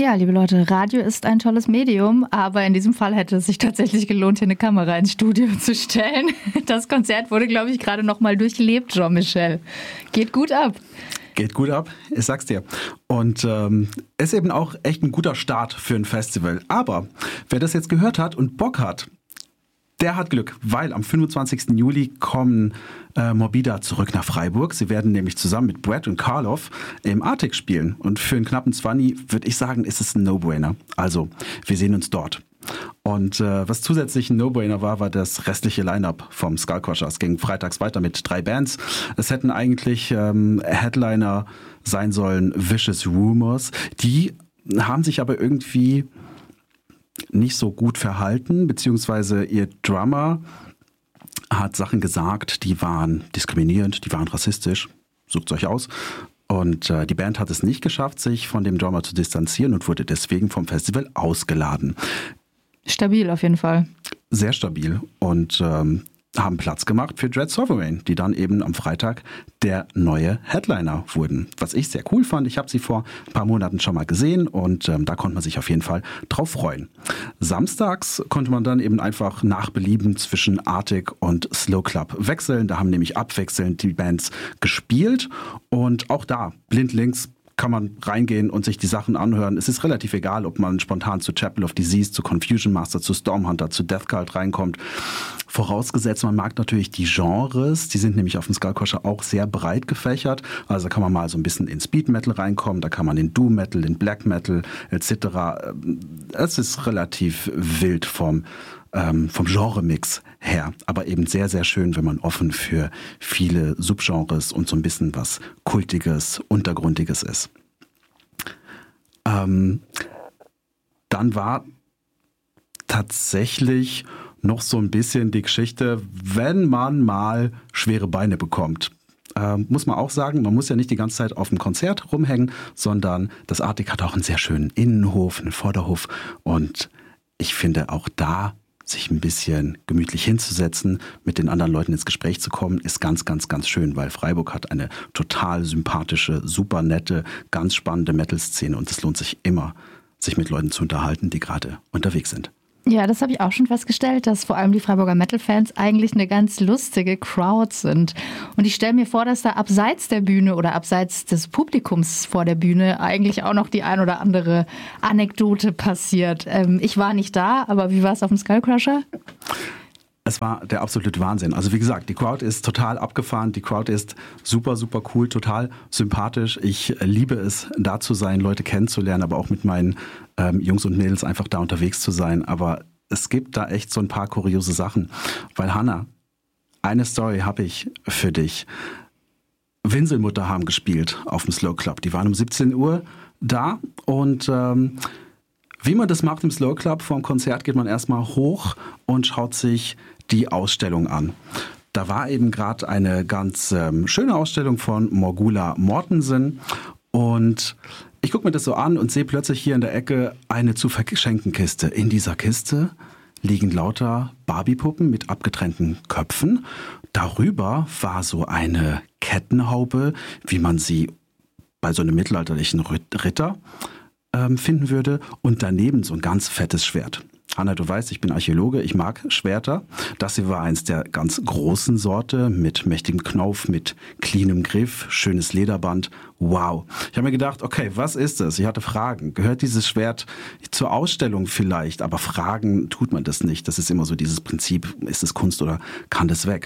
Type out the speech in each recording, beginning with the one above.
Ja, liebe Leute, Radio ist ein tolles Medium, aber in diesem Fall hätte es sich tatsächlich gelohnt, hier eine Kamera ins Studio zu stellen. Das Konzert wurde, glaube ich, gerade noch mal durchlebt, Jean-Michel. Geht gut ab. Geht gut ab, ich sag's dir. Und ist eben auch echt ein guter Start für ein Festival. Aber wer das jetzt gehört hat und Bock hat, der hat Glück, weil am 25. Juli kommen Morbida zurück nach Freiburg. Sie werden nämlich zusammen mit Brett und Karloff im Arctic spielen. Und für einen knappen 20 würde ich sagen, ist es ein No-Brainer. Also, wir sehen uns dort. Und was zusätzlich ein No-Brainer war das restliche Line-Up vom Skullcrusher. Es ging freitags weiter mit 3 Bands. Es hätten eigentlich Headliner sein sollen Vicious Rumors. Die haben sich aber irgendwie nicht so gut verhalten, beziehungsweise ihr Drummer hat Sachen gesagt, die waren diskriminierend, die waren rassistisch. Sucht euch aus. Und die Band hat es nicht geschafft, sich von dem Drummer zu distanzieren und wurde deswegen vom Festival ausgeladen. Stabil auf jeden Fall. Sehr stabil und haben Platz gemacht für Dread Sovereign, die dann eben am Freitag der neue Headliner wurden. Was ich sehr cool fand, ich habe sie vor ein paar Monaten schon mal gesehen und da konnte man sich auf jeden Fall drauf freuen. Samstags konnte man dann eben einfach nach Belieben zwischen Arctic und Slow Club wechseln. Da haben nämlich abwechselnd die Bands gespielt und auch da blindlings kann man reingehen und sich die Sachen anhören. Es ist relativ egal, ob man spontan zu Chapel of Disease, zu Confusion Master, zu Stormhunter, zu Death Cult reinkommt. Vorausgesetzt, man mag natürlich die Genres. Die sind nämlich auf dem Skullcrusher auch sehr breit gefächert. Also da kann man mal so ein bisschen in Speed Metal reinkommen, da kann man in Doom Metal, in Black Metal etc. Es ist relativ wild vom Genre-Mix her. Aber eben sehr, sehr schön, wenn man offen für viele Subgenres und so ein bisschen was Kultiges, Untergrundiges ist. Dann war tatsächlich noch so ein bisschen die Geschichte, wenn man mal schwere Beine bekommt. Muss man auch sagen, man muss ja nicht die ganze Zeit auf dem Konzert rumhängen, sondern das Arctic hat auch einen sehr schönen Innenhof, einen Vorderhof und ich finde auch da sich ein bisschen gemütlich hinzusetzen, mit den anderen Leuten ins Gespräch zu kommen, ist ganz, ganz, ganz schön, weil Freiburg hat eine total sympathische, super nette, ganz spannende Metal-Szene und es lohnt sich immer, sich mit Leuten zu unterhalten, die gerade unterwegs sind. Ja, das habe ich auch schon festgestellt, dass vor allem die Freiburger Metal-Fans eigentlich eine ganz lustige Crowd sind. Und ich stelle mir vor, dass da abseits der Bühne oder abseits des Publikums vor der Bühne eigentlich auch noch die ein oder andere Anekdote passiert. Ich war nicht da, aber wie war es auf dem Skullcrusher? Es war der absolute Wahnsinn. Also wie gesagt, die Crowd ist total abgefahren. Die Crowd ist super, super cool, total sympathisch. Ich liebe es, da zu sein, Leute kennenzulernen, aber auch mit meinen Jungs und Mädels einfach da unterwegs zu sein. Aber es gibt da echt so ein paar kuriose Sachen. Weil Hannah, eine Story habe ich für dich. Winselmutter haben gespielt auf dem Slow Club. Die waren um 17 Uhr da und wie man das macht im Slow Club, vor dem Konzert geht man erstmal hoch und schaut sich die Ausstellung an. Da war eben gerade eine ganz schöne Ausstellung von Morgula Mortensen und ich gucke mir das so an und sehe plötzlich hier in der Ecke eine zu verschenken Kiste. In dieser Kiste liegen lauter Barbie-Puppen mit abgetrennten Köpfen. Darüber war so eine Kettenhaube, wie man sie bei so einem mittelalterlichen Ritter finden würde und daneben so ein ganz fettes Schwert. Hanna, du weißt, ich bin Archäologe, ich mag Schwerter. Das hier war eins der ganz großen Sorte mit mächtigem Knauf, mit cleanem Griff, schönes Lederband. Wow. Ich habe mir gedacht, okay, was ist das? Ich hatte Fragen. Gehört dieses Schwert zur Ausstellung vielleicht? Aber fragen tut man das nicht. Das ist immer so dieses Prinzip, ist es Kunst oder kann das weg?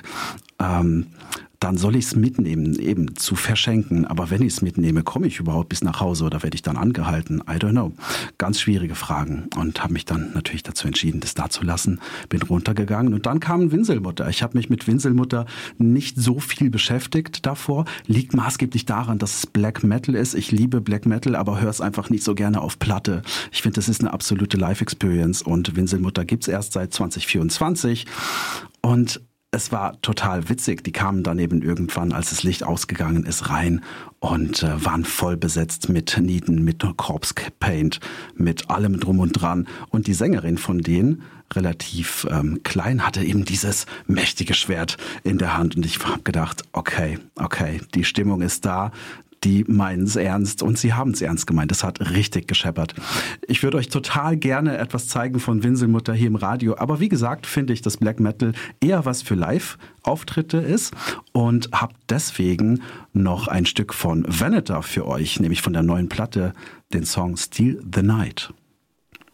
Dann soll ich es mitnehmen, eben zu verschenken. Aber wenn ich es mitnehme, komme ich überhaupt bis nach Hause oder werde ich dann angehalten? I don't know. Ganz schwierige Fragen und habe mich dann natürlich dazu entschieden, das da zu lassen. Bin runtergegangen und dann kam Winselmutter. Ich habe mich mit Winselmutter nicht so viel beschäftigt davor. Liegt maßgeblich daran, dass es Black Metal ist. Ich liebe Black Metal, aber höre es einfach nicht so gerne auf Platte. Ich finde, das ist eine absolute Live-Experience und Winselmutter gibt's erst seit 2024 und es war total witzig. Die kamen dann eben irgendwann, als das Licht ausgegangen ist, rein und waren voll besetzt mit Nieten, mit Corpse Paint, mit allem drum und dran. Und die Sängerin von denen, relativ klein, hatte eben dieses mächtige Schwert in der Hand. Und ich habe gedacht, okay, die Stimmung ist da. die meinen es ernst und sie haben es ernst gemeint. Das hat richtig gescheppert. Ich würde euch total gerne etwas zeigen von Winselmutter hier im Radio, aber wie gesagt, finde ich, dass Black Metal eher was für Live-Auftritte ist und habe deswegen noch ein Stück von Veneter für euch, nämlich von der neuen Platte, den Song Steal the Night.